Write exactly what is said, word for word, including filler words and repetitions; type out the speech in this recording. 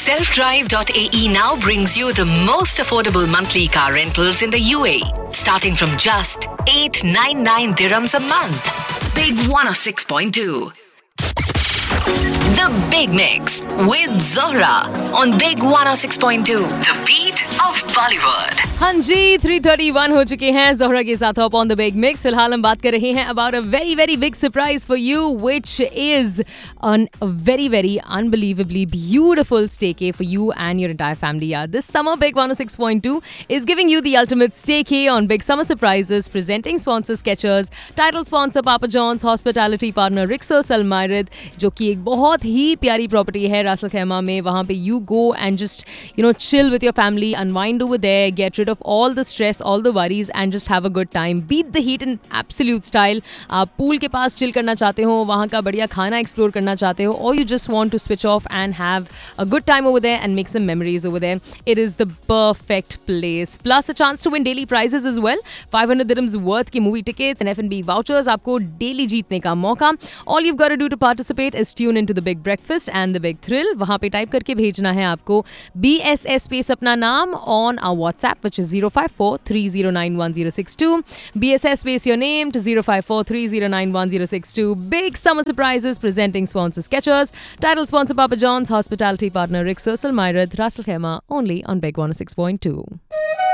self drive dot a e now brings you the most affordable monthly car rentals in the U A E, starting from just eight hundred ninety-nine dirhams a month. Big one oh six point two. The Big Mix with Zohra on Big one oh six point two. The beat of Bollywood. हाँ जी, three thirty-one हो चुके हैं जोहरा के साथ आप on the Big Mix. फिलहाल हम बात कर रहे हैं about a very very big surprise for you, which is an a very very unbelievably beautiful staycay for you and your entire family. Yeah, this summer Big one oh six point two is giving you the ultimate staycay on Big Summer Surprises. Presenting sponsor Skechers, title sponsor Papa John's, hospitality partner Rixos Al Maarid, जो कि एक बहुत ही प्यारी property है रासल खैमा में. वहाँ पे you go and just you know chill with your family, unwind over there, get rid of all the stress, all the worries and just have a good time. Beat the heat in absolute style. आप pool के पास chill करना चाहते हो, वहाँ का बढ़िया खाना explore करना चाहते हो, or you just want to switch off and have a good time over there and make some memories over there, it is the perfect place. Plus a chance to win daily prizes as well. five hundred dirhams worth की movie tickets and F and B vouchers आपको daily जीतने का मौका. All you've got to do to participate is tune into the Big Breakfast and the Big Thrill. वहाँ पे type करके भेजना है आपको B S S स्पेस अपना नाम on our WhatsApp, which is zero five four three zero nine one zero six two. B S S space your name to zero five four three zero nine one zero six two. Big summer surprises presenting sponsor Skechers, title sponsor Papa John's, hospitality partner Rixos Al Maarid, Ras Al Khaimah, only on Big one oh six point two.